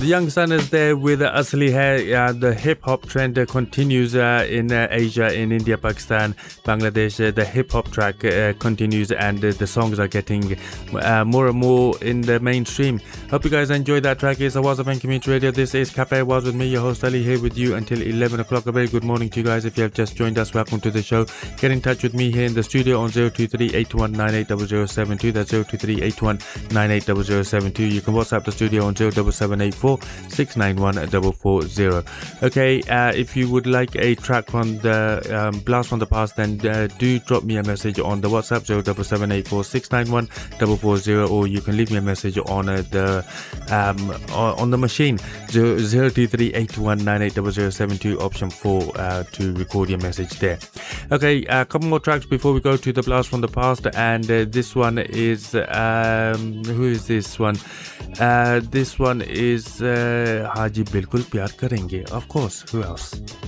The Young Sun is there with Asli Hai. The hip-hop trend continues in Asia, in India, Pakistan, Bangladesh. The hip-hop track continues and the songs are getting more and more in the mainstream. Hope you guys enjoyed that track. It's Awaz of Community Radio. This is Cafe Awaz with me, your host Ali, here with you until 11 o'clock. A very good morning to you guys. If you have just joined us, welcome to the show. Get in touch with me here in the studio on 023-8198-0072. That's 023-8198-0072. You can WhatsApp the studio on 07784 691-440. Okay, if you would like a track from the Blast from the Past, then do drop me a message on the WhatsApp 07784 691-440, or you can leave me a message on the machine 023-8198-0072, option 4 to record your message there. Okay, a couple more tracks before we go to the Blast from the Past, and this one is who is this one? This one is Haji Bilkul Pyar Karenge. Of course, who else?